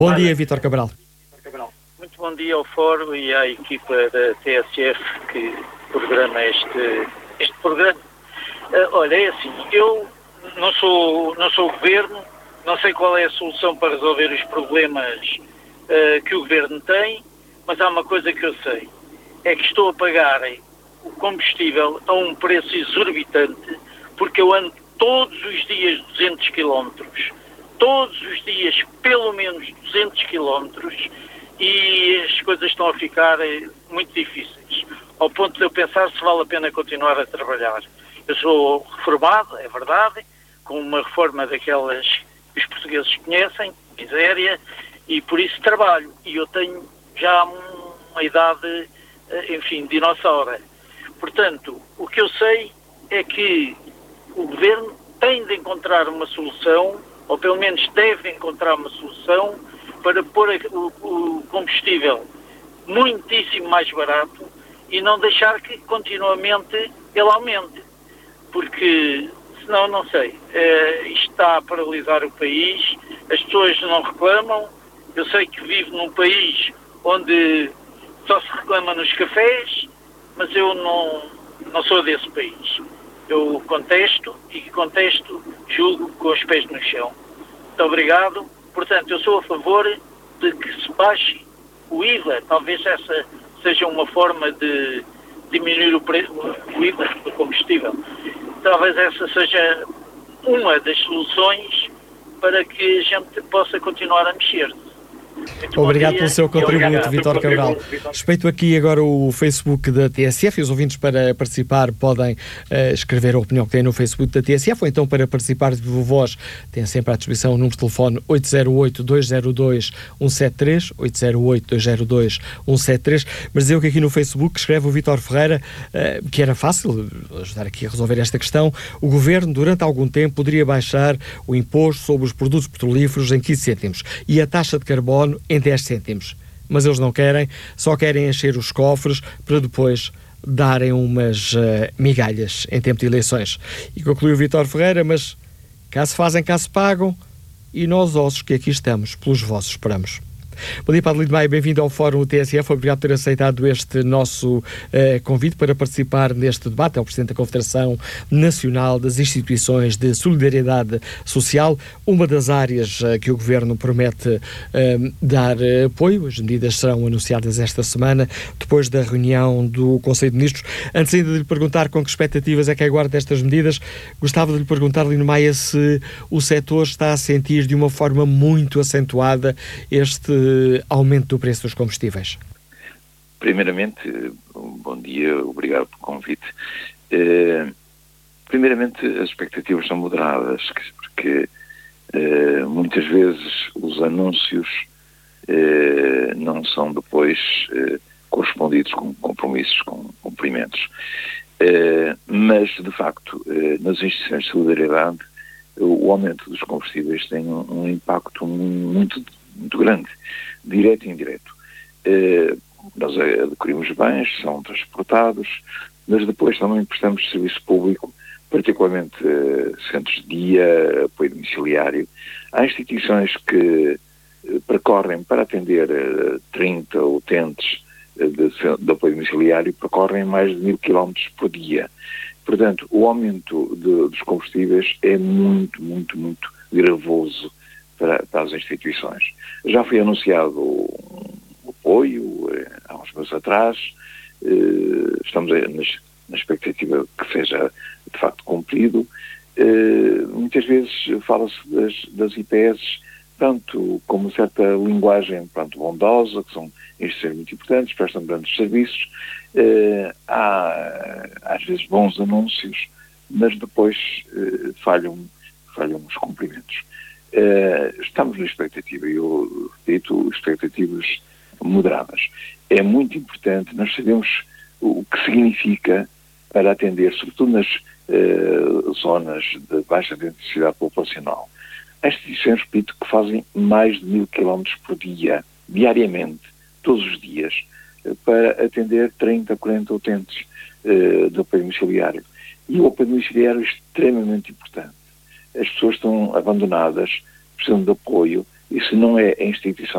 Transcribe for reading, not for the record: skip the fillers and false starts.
Bom dia, Vítor Cabral. Muito bom dia ao Fórum e à equipa da TSF que programa este programa. Olha, é assim, eu não sou o Governo, não sei qual é a solução para resolver os problemas que o Governo tem, mas há uma coisa que eu sei, é que estou a pagar o combustível a um preço exorbitante, porque eu ando todos os dias 200 quilómetros, todos os dias pelo menos 200 quilómetros, e as coisas estão a ficar muito difíceis, ao ponto de eu pensar se vale a pena continuar a trabalhar. Eu sou reformado, é verdade, com uma reforma daquelas que os portugueses conhecem, miséria, e por isso trabalho. E eu tenho já uma idade, enfim, dinossauro. Portanto, o que eu sei é que o Governo tem de encontrar uma solução, ou pelo menos deve encontrar uma solução, para pôr o combustível muitíssimo mais barato e não deixar que continuamente ele aumente. Porque, senão, não sei, isto está a paralisar o país, as pessoas não reclamam. Eu sei que vivo num país onde só se reclama nos cafés, mas eu não sou desse país. Eu contesto julgo com os pés no chão. Muito obrigado. Portanto, eu sou a favor de que se baixe o IVA. Talvez essa seja uma forma de diminuir o IVA do combustível. Talvez essa seja uma das soluções para que a gente possa continuar a mexer. Obrigado pelo seu contributo, Vítor Cabral. Respeito aqui agora o Facebook da TSF e os ouvintes para participar podem escrever a opinião que têm no Facebook da TSF ou então para participar de viva voz têm sempre à disposição o número de telefone 808-202-173, 808-202-173, mas eu que aqui no Facebook escreve o Vítor Ferreira que era fácil ajudar aqui a resolver esta questão. O Governo durante algum tempo poderia baixar o imposto sobre os produtos petrolíferos em 15 cêntimos e a taxa de carbono em 10 cêntimos. Mas eles não querem, só querem encher os cofres para depois darem umas migalhas em tempo de eleições. E conclui o Vítor Ferreira, mas cá se fazem, cá se pagam, e nós ossos que aqui estamos, pelos vossos esperamos. Bom dia, Padre Lindo Maia, bem-vindo ao Fórum TSF, obrigado por ter aceitado este nosso convite para participar neste debate. É o Presidente da Confederação Nacional das Instituições de Solidariedade Social, uma das áreas que o Governo promete dar apoio. As medidas serão anunciadas esta semana, depois da reunião do Conselho de Ministros. Antes ainda de lhe perguntar com que expectativas é que aguarda estas medidas, gostava de lhe perguntar, Lindo Maia, se o setor está a sentir de uma forma muito acentuada este aumento do preço dos combustíveis. Primeiramente, bom dia, obrigado pelo convite. Primeiramente, as expectativas são moderadas, porque muitas vezes os anúncios não são depois correspondidos com compromissos, com cumprimentos. Mas, de facto, nas instituições de solidariedade, o aumento dos combustíveis tem um impacto muito grande, direto e indireto. Nós adquirimos bens, são transportados, mas depois também prestamos serviço público, particularmente centros de dia, apoio domiciliário. Há instituições que percorrem, para atender 30 utentes de apoio domiciliário, percorrem mais de 1000 quilómetros por dia. Portanto, o aumento dos combustíveis é muito gravoso para as instituições. Já foi anunciado um apoio há uns meses atrás, estamos na expectativa que seja de facto cumprido. Muitas vezes fala-se das IPS, tanto como certa linguagem bondosa, que são instituições muito importantes, prestam grandes serviços. Há às vezes bons anúncios, mas depois falham os cumprimentos. Estamos na expectativa, e eu repito, expectativas moderadas. É muito importante, nós sabemos o que significa para atender, sobretudo nas zonas de baixa densidade populacional. Há instituições, repito, que fazem mais de 1000 quilómetros por dia, diariamente, todos os dias, para atender 30, 40 utentes de apoio domiciliário. E o apoio domiciliário é extremamente importante. As pessoas estão abandonadas, precisam de apoio, e se não é a instituição